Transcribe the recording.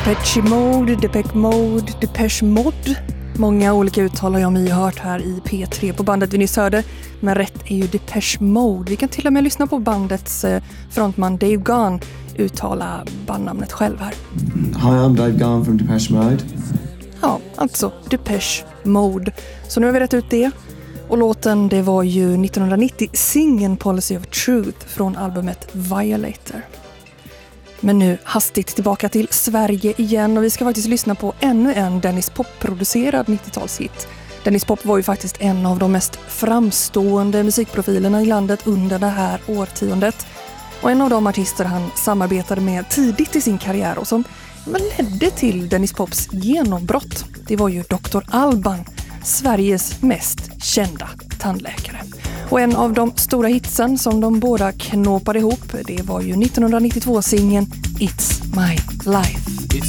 Depeche Mode. Många olika uttal har jag med hört här i P3 på bandet vi nyss hörde. Men rätt är ju Depeche Mode. Vi kan till och med lyssna på bandets frontman Dave Gahan uttala bandnamnet själv här. Hi, I'm Dave Gahan from Depeche Mode. Ja, alltså Depeche Mode. Så nu har vi rätt ut det. Och låten, det var ju 1990 Singin' Policy of Truth från albumet Violator. Men nu hastigt tillbaka till Sverige igen och vi ska faktiskt lyssna på ännu en Dennis Pop-producerad 90-talshit. Dennis Pop var ju faktiskt en av de mest framstående musikprofilerna i landet under det här årtiondet. Och en av de artister han samarbetade med tidigt i sin karriär och som ledde till Dennis Pops genombrott, det var ju Dr. Alban, Sveriges mest kända tandläkare. Och en av de stora hitsen som de båda knåpade ihop, det var ju 1992-singeln It's My Life.